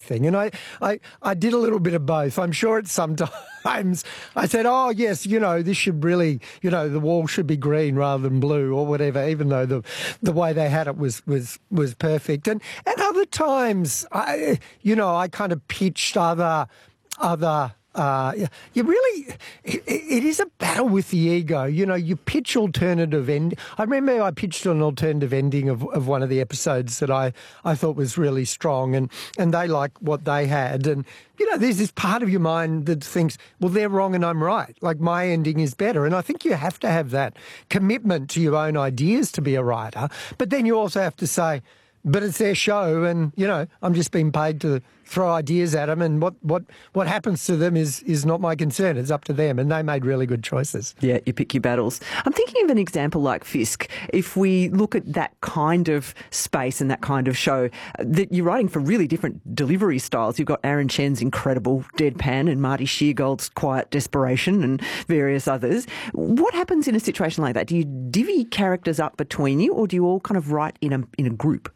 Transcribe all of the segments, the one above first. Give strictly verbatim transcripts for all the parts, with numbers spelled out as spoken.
everything. And I, I, I did a little bit of both. I'm sure at some times I said, oh, yes, you know, this should really, you know, the wall should be green rather than blue or whatever, even though the the way they had it was was, was perfect. And at other times, I, you know, I kind of pitched other other. Uh, you really, it, it is a battle with the ego. You know, you pitch alternative end. I remember I pitched an alternative ending of, of one of the episodes that I, I thought was really strong, and, and they like what they had. And, you know, there's this part of your mind that thinks, well, they're wrong and I'm right. Like, my ending is better. And I think you have to have that commitment to your own ideas to be a writer. But then you also have to say, but it's their show, and, you know, I'm just being paid to throw ideas at them, and what, what, what happens to them is, is not my concern. It's up to them, and they made really good choices. Yeah, you pick your battles. I'm thinking of an example like Fisk. If we look at that kind of space and that kind of show, that you're writing for really different delivery styles. You've got Aaron Chen's incredible deadpan and Marty Sheargold's quiet desperation and various others. What happens in a situation like that? Do you divvy characters up between you, or do you all kind of write in a in a group?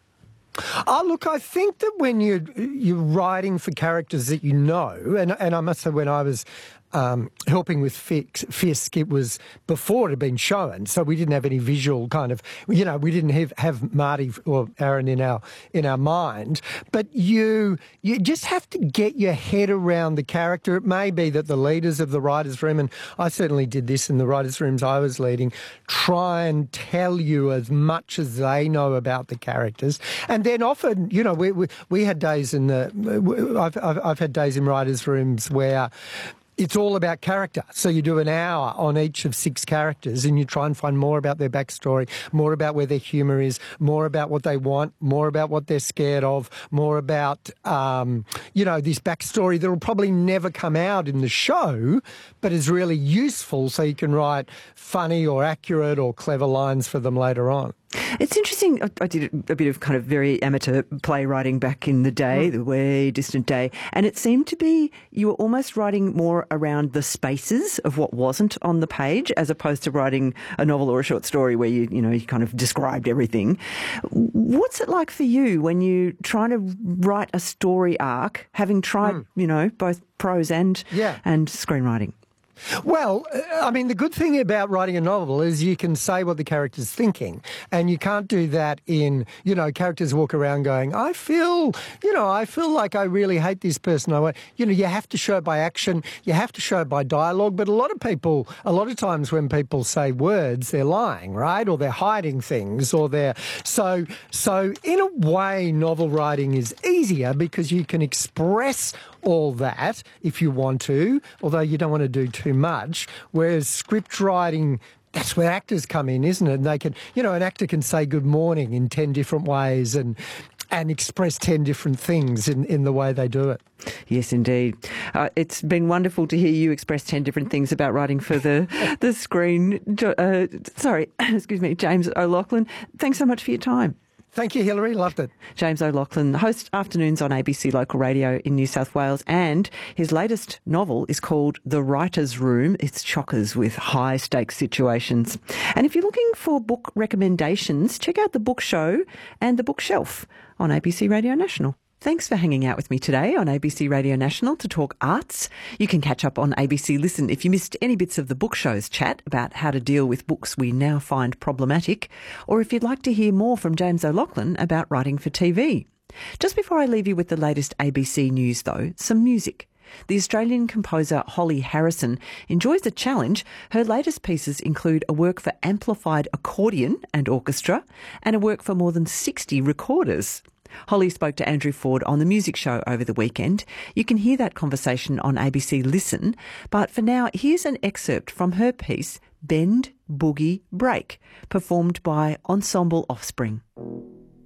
Oh, look, I think that when you're, you're writing for characters that you know, and, and I must say when I was um, helping with Fisk, Fisk, it was before it had been shown, so we didn't have any visual kind of, you know, we didn't have, have Marty or Aaron in our in our mind, but you you just have to get your head around the character. It may be that the leaders of the writers' room, and I certainly did this in the writers' rooms I was leading, try and tell you as much as they know about the characters. And then often, you know, we we, we had days in the, I've, I've, I've had days in writers' rooms where it's all about character. So you do an hour on each of six characters and you try and find more about their backstory, more about where their humour is, more about what they want, more about what they're scared of, more about, um, you know, this backstory that will probably never come out in the show, but is really useful so you can write funny or accurate or clever lines for them later on. It's interesting. I did a bit of kind of very amateur playwriting back in the day, mm. the way distant day, and it seemed to be you were almost writing more around the spaces of what wasn't on the page, as opposed to writing a novel or a short story where you, you know, you kind of described everything. What's it like for you when you're trying to write a story arc, having tried, mm. you know, both prose and yeah. and screenwriting? Well, I mean, the good thing about writing a novel is you can say what the character's thinking, and you can't do that in, you know, characters walk around going, I feel, you know, I feel like I really hate this person. I, you know, you have to show it by action, you have to show it by dialogue, but a lot of people, a lot of times when people say words, they're lying, right? Or they're hiding things, or they're, so, so in a way, novel writing is easier because you can express all that if you want to, although you don't want to do too much, whereas script writing, that's where actors come in, isn't it? And they can, you know, an actor can say good morning in ten different ways and and express ten different things in, in the way they do it. Yes, indeed. Uh, it's been wonderful to hear you express ten different things about writing for the, the screen. Uh, sorry, excuse me, James O'Loughlin. Thanks so much for your time. Thank you, Hilary. Loved it. James O'Loughlin hosts afternoons on A B C Local Radio in New South Wales, and his latest novel is called The Writer's Room. It's chockers with high-stakes situations. And if you're looking for book recommendations, check out The Book Show and The Bookshelf on A B C Radio National. Thanks for hanging out with me today on A B C Radio National to talk arts. You can catch up on A B C Listen if you missed any bits of the Book Show's chat about how to deal with books we now find problematic, or if you'd like to hear more from James O'Loughlin about writing for T V. Just before I leave you with the latest A B C news, though, some music. The Australian composer Holly Harrison enjoys a challenge. Her latest pieces include a work for amplified accordion and orchestra and a work for more than sixty recorders. Holly spoke to Andrew Ford on The Music Show over the weekend. You can hear that conversation on A B C Listen. But for now, here's an excerpt from her piece, Bend, Boogie, Break, performed by Ensemble Offspring.